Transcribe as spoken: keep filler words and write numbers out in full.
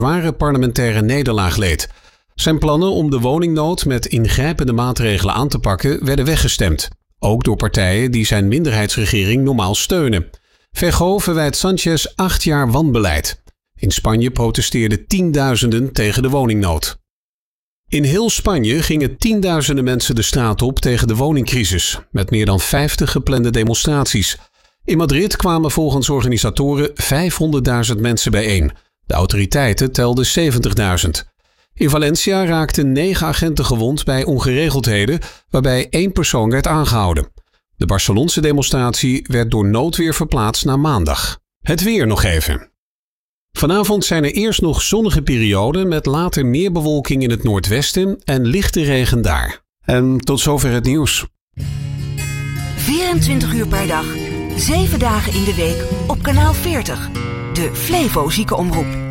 zware parlementaire nederlaag leed. Zijn plannen om de woningnood met ingrijpende maatregelen aan te pakken werden weggestemd. Ook door partijen die zijn minderheidsregering normaal steunen. Feijóo verwijt Sánchez acht jaar wanbeleid. In Spanje protesteerden tienduizenden tegen de woningnood. In heel Spanje gingen tienduizenden mensen de straat op tegen de woningcrisis, met meer dan vijftig geplande demonstraties. In Madrid kwamen volgens organisatoren vijfhonderdduizend mensen bijeen. De autoriteiten telden zeventigduizend. In Valencia raakten negen agenten gewond bij ongeregeldheden, waarbij één persoon werd aangehouden. De Barcelonse demonstratie werd door noodweer verplaatst naar maandag. Het weer nog even. Vanavond zijn er eerst nog zonnige perioden met later meer bewolking in het noordwesten en lichte regen daar. En tot zover het nieuws. vierentwintig uur per dag, zeven dagen in de week op kanaal veertig. De Flevo Ziekenomroep.